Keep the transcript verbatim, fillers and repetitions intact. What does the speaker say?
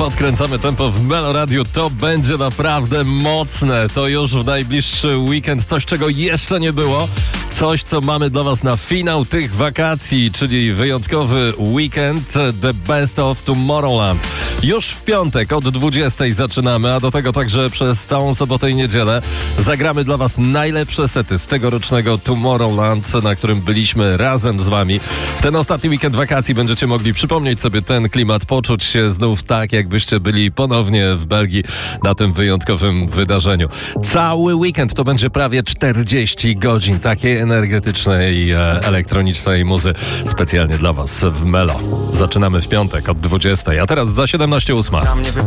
podkręcamy tempo w Melo Radiu. To będzie naprawdę mocne. To już w najbliższy weekend coś, czego jeszcze nie było. Coś, co mamy dla was na finał tych wakacji, czyli wyjątkowy weekend The Best of Tomorrowland. Już w piątek od dwudziestej zaczynamy, a do tego także przez całą sobotę i niedzielę zagramy dla was najlepsze sety z tegorocznego Tomorrowland, na którym byliśmy razem z wami. W ten ostatni weekend wakacji będziecie mogli przypomnieć sobie ten klimat, poczuć się znów tak, jakbyście byli ponownie w Belgii na tym wyjątkowym wydarzeniu. Cały weekend to będzie prawie czterdzieści godzin takiej energetycznej, e, elektronicznej muzy specjalnie dla was w Melo. Zaczynamy w piątek od dwudziestej, a teraz za siedemnaście ósma.